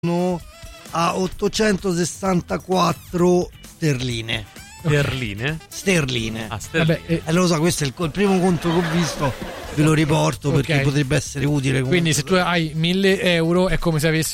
a 864 sterline. Sterline. Ah, sterline. Lo so, questo è il primo conto che ho visto, ve lo riporto perché potrebbe essere utile. Comunque. Quindi se tu hai 1.000 euro è come se avessi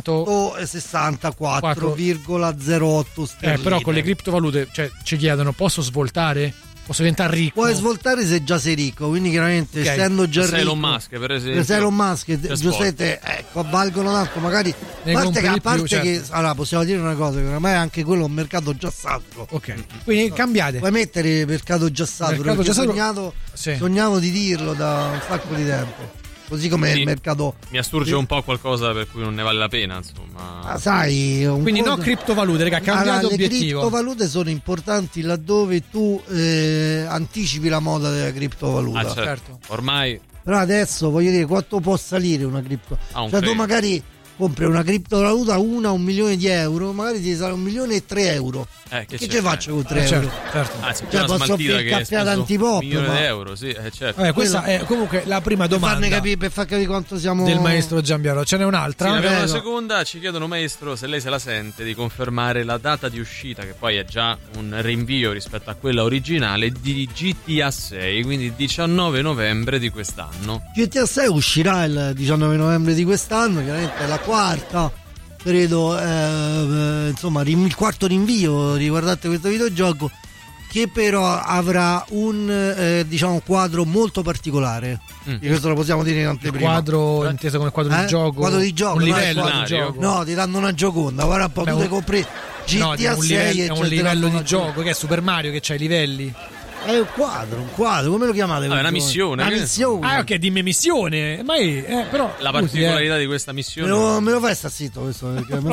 864,08 sterline. Però con le criptovalute, cioè, ci chiedono, posso svoltare? Posso diventare ricco? Puoi svoltare se già sei ricco, quindi chiaramente essendo già ricco. Elon Musk, per esempio. Se Elon Musk, Giuseppe, valgono tanto, magari. A parte che allora possiamo dire una cosa, che ormai anche quello è un mercato già saturo. Ok. Quindi cambiate. Puoi mettere mercato già saturo. Sognavo di dirlo da un sacco di tempo. Così come il mercato. Mi assurge un po' qualcosa per cui non ne vale la pena, insomma. Sai, quindi no criptovalute, raga, cambiato obiettivo. Le criptovalute sono importanti laddove tu anticipi la moda della criptovaluta. Certo. Ormai. Però adesso voglio dire, quanto può salire una cripto? Cioè tu magari compri una criptovaluta 1 milione di euro, magari ti sarà 1.003.000 che ce faccio con 3 euro? Certo. Cioè posso fare caffè d'antipop, 1 milione di euro, sì, certo. Questa è comunque la prima domanda per far capire quanto siamo del maestro Giambiaro. Ce n'è un'altra? Sì, abbiamo una seconda. Ci chiedono, maestro, se lei se la sente di confermare la data di uscita, che poi è già un rinvio rispetto a quella originale, di GTA 6, quindi il 19 novembre di quest'anno. GTA 6 uscirà il 19 novembre di quest'anno, chiaramente è la quarta, credo, insomma il quarto rinvio riguardante questo videogioco, che però avrà un quadro molto particolare. Questo lo possiamo dire in anteprima. Quadro inteso come quadro di gioco? Quadro di gioco, un livello di gioco. No, ti danno una gioconda. Guarda un po', tu te compri GTA 6 è un livello di gioco, che è Super Mario, che c'ha i livelli. È un quadro, come lo chiamate? È una missione. Ah, ok, dimmi missione. Ma però la particolarità di questa missione. Me lo fai sta zitto questo?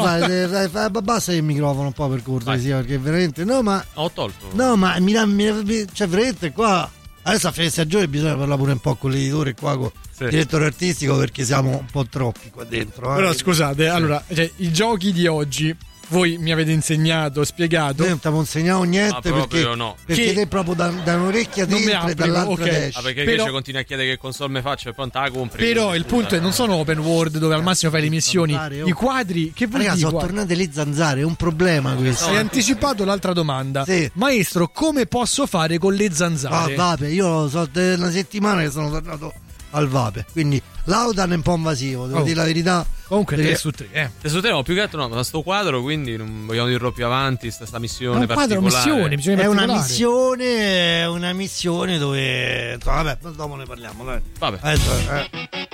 Basta il microfono un po' per cortesia, perché veramente. No, ma. Ho tolto. No, ma cioè, veramente qua. Adesso a fine stagione bisogna parlare pure un po' con l'editore qua, con il direttore artistico, perché siamo un po' troppi qua dentro. Però scusate, allora, i giochi di oggi. Voi mi avete insegnato, spiegato. Non ti abbiamo insegnato niente perché te proprio da un'orecchia dentro e dall'altra esce. Perché invece continui a chiedere che console mi faccio e poi non te la compri. Però il punto è non sono open world dove al massimo fai le missioni. I quadri, che vuol dire? Sono tornate le zanzare, è un problema questo. Hai anticipato l'altra domanda. Sì. Maestro, come posso fare con le zanzare? Vabbè, io so una settimana che sono tornato al vape, quindi l'Audan è un po' invasivo, devo dire la verità. Comunque 3 su 3 3 su 3, più che altro ma sto quadro, quindi non vogliamo dirlo più avanti, sta missione particolare. È una missione dove vabbè, dopo ne parliamo, dai. Vabbè.